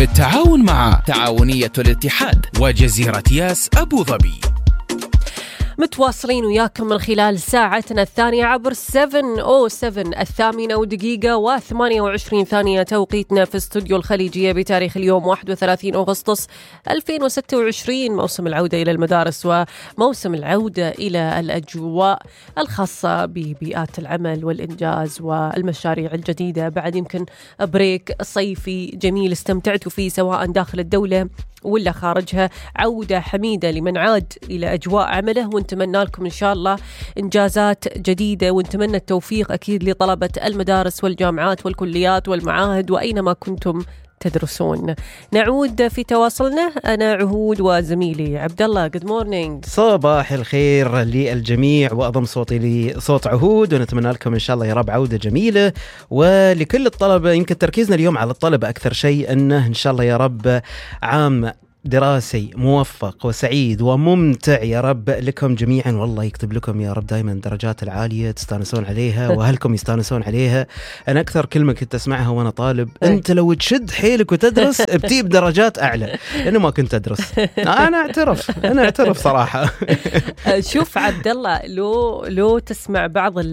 بالتعاون مع تعاونية الاتحاد وجزيرة ياس أبو ظبي. متواصلين وياكم من خلال ساعتنا الثانية عبر 7:07 1:28 توقيتنا في استوديو الخليجية بتاريخ اليوم 31 أغسطس 2026. موسم العودة إلى المدارس وموسم العودة إلى الأجواء الخاصة ببيئات العمل والإنجاز والمشاريع الجديدة. بعد يمكن بريك صيفي جميل استمتعتوا فيه سواء داخل الدولة ولا خارجها. عودة حميدة لمن عاد إلى أجواء عمله، ونتمنى لكم إن شاء الله إنجازات جديدة، ونتمنى التوفيق أكيد لطلبة المدارس والجامعات والكليات والمعاهد وأينما كنتم تدرسون. نعود في تواصلنا أنا عهود وزميلي عبد الله. Good morning. صباح الخير للجميع، وأضم صوتي لصوت عهود، ونتمنى لكم إن شاء الله يا رب عودة جميلة. ولكل الطلبة، يمكن تركيزنا اليوم على الطلبة أكثر شيء، أنه إن شاء الله يا رب عام دراسي موفق وسعيد وممتع يا رب لكم جميعا. والله يكتب لكم يا رب دائما درجات العالية تستانسون عليها وأهلكم يستانسون عليها. أنا أكثر كلمة كنت أسمعها وأنا طالب، أنت لو تشد حيلك وتدرس بتجيب درجات أعلى، لأنه ما كنت أدرس. أنا أعترف صراحة. شوف عبد الله، لو تسمع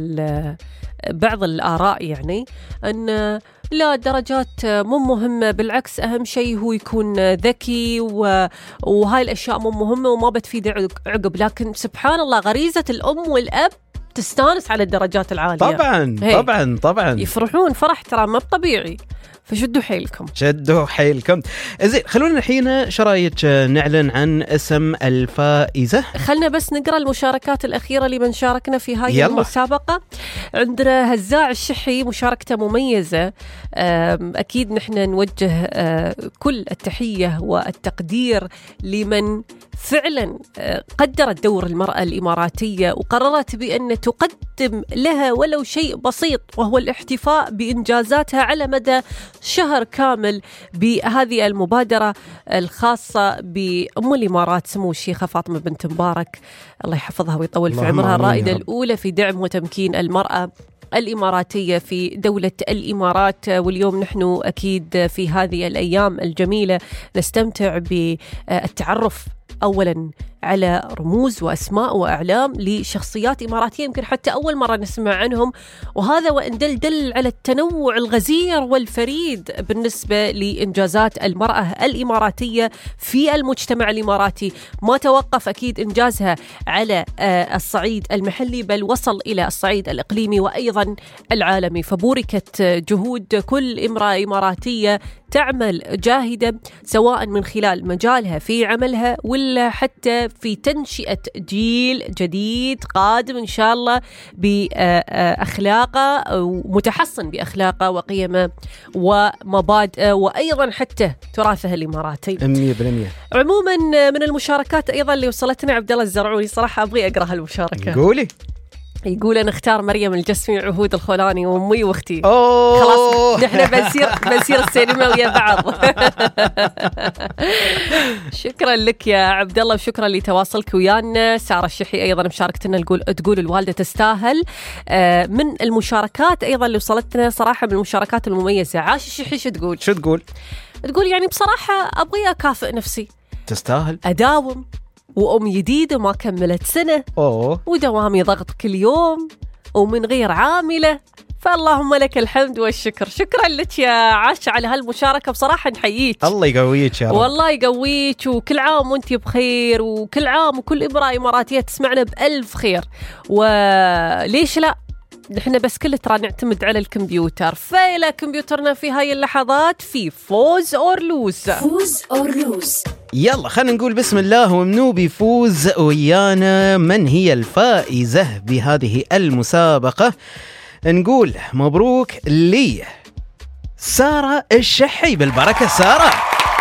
بعض الآراء، يعني أن لا درجات مو مهمة، بالعكس أهم شيء هو يكون ذكي وهاي الأشياء مو مهمة وما بتفيد عقب. لكن سبحان الله غريزة الأم والأب تستانس على الدرجات العالية. طبعا يفرحون فرح ترى ما طبيعي، فشدوا حيلكم. زين، خلونا الحين شرايط نعلن عن اسم الفائزة. خلنا بس نقرأ المشاركات الأخيرة لمن شاركنا في هاي المسابقة. عندنا هزاع الشحي مشاركته مميزة، أكيد نحن نوجه كل التحية والتقدير لمن فعلا قدرت دور المرأة الإماراتية وقررت بأن تقدم لها ولو شيء بسيط، وهو الاحتفاء بإنجازاتها على مدى شهر كامل بهذه المبادرة الخاصة بأم الإمارات سمو الشيخة فاطمة بنت مبارك، الله يحفظها ويطول في عمرها، الرائدة الأولى في دعم وتمكين المرأة الإماراتية في دولة الإمارات. واليوم نحن أكيد في هذه الأيام الجميلة نستمتع بالتعرف أولاً على رموز وأسماء وأعلام لشخصيات إماراتية يمكن حتى أول مرة نسمع عنهم، وهذا وإن دل على التنوع الغزير والفريد بالنسبة لإنجازات المرأة الإماراتية في المجتمع الإماراتي. ما توقف أكيد إنجازها على الصعيد المحلي، بل وصل إلى الصعيد الإقليمي وأيضا العالمي. فبوركت جهود كل امرأة إماراتية تعمل جاهدة، سواء من خلال مجالها في عملها ولا حتى في تنشئة جيل جديد قادم إن شاء الله بأخلاقه ومتحصن بأخلاقه وقيمه ومبادئه وأيضا حتى تراثه الإماراتي 100%. عموما من المشاركات أيضا اللي وصلتنا عبد الله الزرعوني، صراحة أبغي أقرأ هالمشاركة. قولي. يقول أنا اختار مريم الجسمي عهود الخولاني وأمي وأختي. خلاص نحن بنسير السينما ويا بعض. شكرا لك يا عبد الله، وشكرا لتواصلك ويانا. سارة الشحي أيضا مشاركتنا تقول الوالدة تستاهل. من المشاركات أيضا اللي وصلتنا صراحة من المشاركات المميزة. عاش الشحي شو تقول يعني بصراحة أبغي أكافئ نفسي، تستاهل أداوم، وأم جديدة ما كملت سنة، ودوامي ضغط كل يوم ومن غير عاملة، فاللهم لك الحمد والشكر. شكرا لك يا عاش على هالمشاركة، بصراحة نحييك. الله يقويك يا رب. والله يقويك، وكل عام وانت بخير، وكل عام وكل امرأة إماراتية تسمعنا بألف خير. وليش لا، نحن بس كل ترى نعتمد على الكمبيوتر، فإلى كمبيوترنا في هاي اللحظات في فوز أور لوز. يلا خلينا نقول بسم الله ومنو بيفوز ويانا. من هي الفائزة بهذه المسابقة؟ نقول مبروك لي سارة الشحي، بالبركة سارة.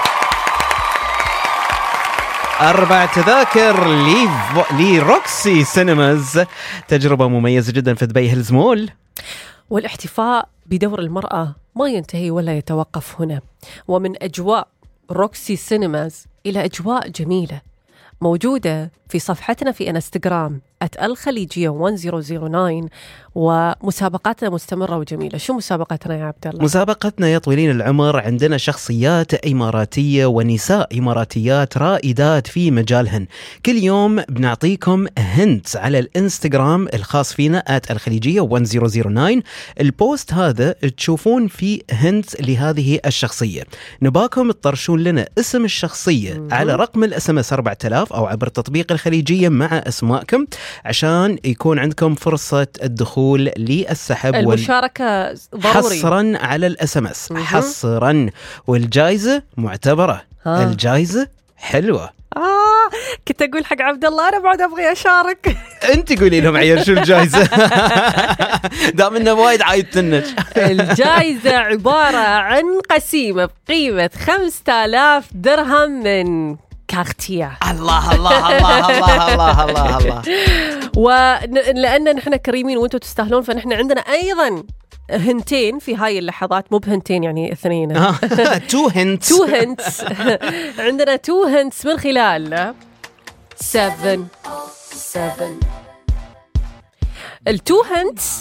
4 تذاكر لروكسي سينماز، تجربة مميزة جدا في دبي هيلز مول. والاحتفاء بدور المرأة ما ينتهي ولا يتوقف هنا، ومن أجواء روكسي سينماز إلى أجواء جميلة موجودة في صفحتنا في انستغرام @الخليجية1009. ومسابقاتنا مستمرة وجميلة. شو مسابقتنا يا عبد الله؟ مسابقتنا يا طويلين العمر عندنا شخصيات إماراتية ونساء إماراتيات رائدات في مجالهن. كل يوم بنعطيكم هنت على الانستغرام الخاص فينا @الخليجية1009. البوست هذا تشوفون فيه هنت لهذه الشخصية. نباكم تطرشون لنا اسم الشخصية على رقم الSMS 4000 أو عبر تطبيق الخليجية مع أسماءكم عشان يكون عندكم فرصة الدخول للسحب المشاركة ضروري حصرا على الSMS حصرا. والجائزة معتبرة. الجائزة حلوة. كنت أقول حق عبد الله أنا بعد أبغي أشارك. أنت قولي لهم عيال شو الجائزة. دام إنه وايد عايدتنك. الجائزة عبارة عن قسيمة بقيمة 5000 درهم من كارتيا. الله الله الله الله الله الله الله. ولأن نحن كريمين وانتم تستاهلون فنحن عندنا أيضا هنتين في هاي اللحظات. مو بهنتين يعني اثنين. 2 هنتس. 2 هنتس. عندنا 2 هنتس من خلال 7 ال2 هنتس.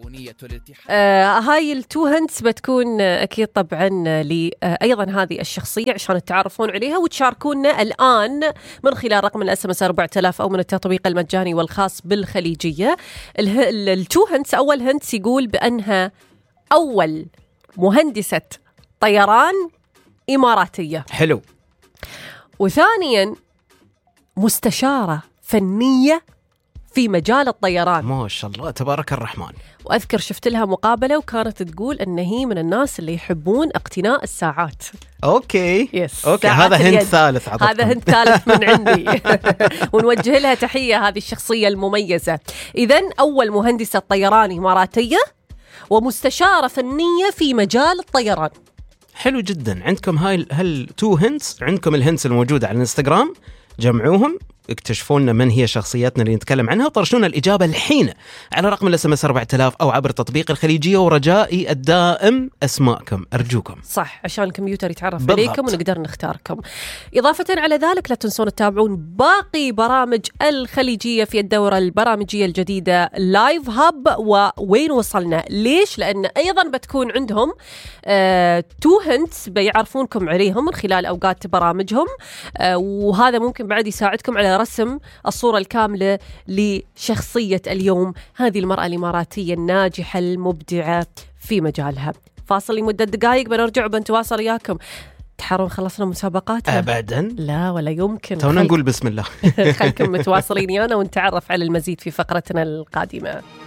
هاي ال2 هنتس بتكون أكيد طبعا أيضا هذه الشخصية عشان تعرفون عليها وتشاركونا الآن من خلال رقم الSMS 4000 أو من التطبيق المجاني والخاص بالخليجية. ال2 هنتس. أول هنتس يقول بأنها أول مهندسة طيران إماراتية. حلو. وثانيا مستشارة فنية في مجال الطيران. ما شاء الله تبارك الرحمن. وأذكر شفت لها مقابلة وكانت تقول أن هي من الناس اللي يحبون اقتناء الساعات. أوكي. يس. أوكي هذا هنت ثالث عطتكم. هذا هنت ثالث من عندي. ونوجه لها تحية هذه الشخصية المميزة. إذن أول مهندسة طيران إماراتية ومستشارة فنية في مجال الطيران. حلو جدا. عندكم هاي هال2 هنتس. عندكم الهنتس الموجودة على الانستغرام جمعوهم اكتشفوا لنا من هي شخصياتنا اللي نتكلم عنها وطرشونا الإجابة الحين على رقم الSMS 4000 أو عبر تطبيق الخليجية. ورجائي الدائم أسماءكم أرجوكم. صح عشان الكمبيوتر يتعرف عليكم ونقدر نختاركم. إضافة على ذلك لا تنسون تتابعون باقي برامج الخليجية في الدورة البرامجية الجديدة لايف هاب. ووين وصلنا ليش؟ لأن أيضا بتكون عندهم 2 هنتس بيعرفونكم عليهم من خلال أوقات برامجهم. وهذا ممكن بعد يساعدكم على رسم الصورة الكاملة لشخصية اليوم، هذه المرأة الإماراتية الناجحة المبدعة في مجالها. فاصل لمدة دقائق بنرجع وبنتواصل وياكم. تحرون خلصنا مسابقات؟ أبدا لا ولا يمكن. تونا نقول بسم الله. خلكم متواصلين أنا ونتعرف على المزيد في فقرتنا القادمة.